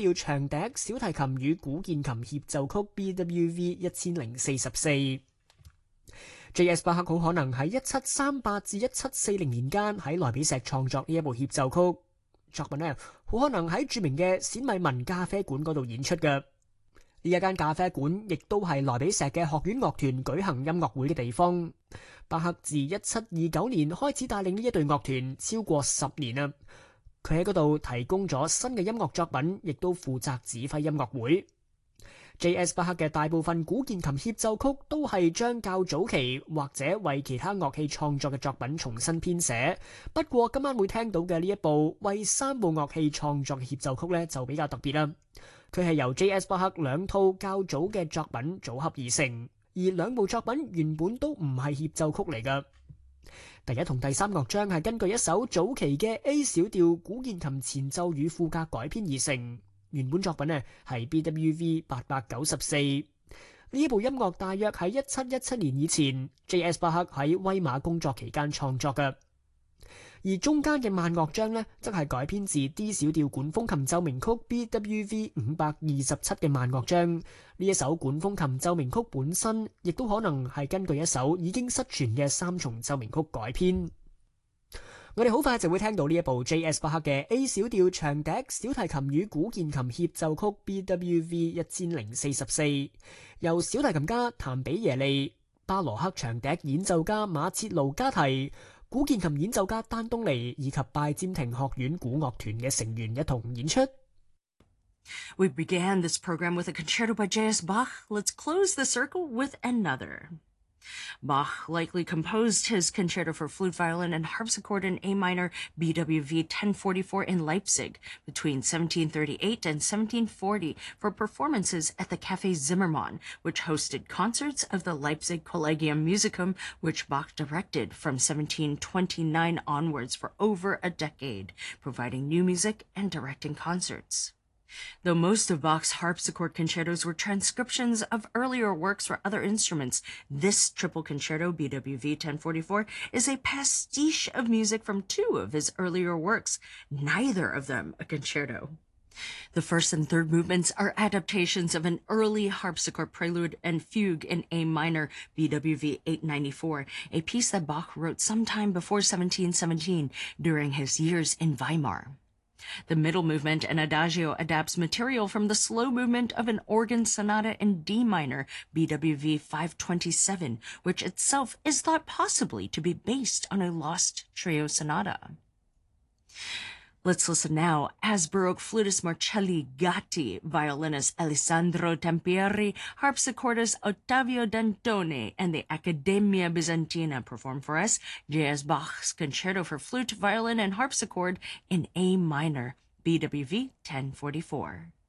調長笛小提琴與古鍵琴協奏曲 BWV 1044。J.S. 巴克好可能喺1738至1740年間喺萊比錫創作呢一部協奏曲作品呢，好可能喺著名嘅冼米文咖啡館嗰度演出嘅。呢一間咖啡館亦都係萊比錫嘅學院樂團舉行音樂會嘅地方。巴克自1729年開始帶領呢一隊樂團超過10年啦。佢喺嗰度提供咗新嘅音樂作品，亦都負責指揮音樂會。J.S. 巴克嘅大部分古鍵琴協奏曲都係將較早期或者為其他樂器創作嘅作品重新編寫。不過今晚會聽到嘅呢一部為3部樂器創作嘅協奏曲呢，就比較特別啦。佢係由 J.S. 巴克2套較早嘅作品組合而成，而2部作品原本都唔係協奏曲嚟㗎。第1同第3樂章係根據一首早期嘅 A 小調古鍵琴前奏與賦格改編而成。原本作品呢係 BWV 894。呢一部音樂大約喺1717年以前 J.S. 巴克喺威瑪工作期間創作嘅。而中間嘅慢樂章呢，則係改編自 D 小調管風琴奏鳴曲 BWV 527嘅慢樂章。呢一首管風琴奏鳴曲本身亦都可能係根據一首已經失傳嘅3重奏鳴曲改編。我哋好快就會聽到呢一部 J.S. 巴克嘅 A 小調長笛小提琴與古鍵琴協奏曲 BWV 1044，由小提琴家譚比耶利、巴羅克長笛演奏家馬切盧加提、古鍵琴演奏家丹東尼以及拜占庭學院古樂團嘅成員一同演出。 We began this program with a concerto by J.S. Bach. Let's close the circle with another. Bach likely composed his concerto for flute, violin, and harpsichord in A minor, BWV 1044 in Leipzig between 1738 and 1740 for performances at the Café Zimmermann, which hosted concerts of the Leipzig Collegium Musicum, which Bach directed from 1729 onwards for over a decade, providing new music and directing concerts. Though most of Bach's harpsichord concertos were transcriptions of earlier works for other instruments, this triple concerto, BWV 1044, is a pastiche of music from 2 of his earlier works, neither of them a concerto. The first and third movements are adaptations of an early harpsichord prelude and fugue in A minor, BWV 894, a piece that Bach wrote sometime before 1717 during his years in Weimar. The middle movement and adagio adapts material from the slow movement of an organ sonata in D minor, BWV 527, which itself is thought possibly to be based on a lost trio sonata. Let's listen now as Baroque flutist Marcelli Gatti, violinist Alessandro Tampieri, harpsichordist Ottavio Dantone, and the Accademia Bizantina perform for us J.S. Bach's Concerto for Flute, Violin, and Harpsichord in A minor, BWV 1044.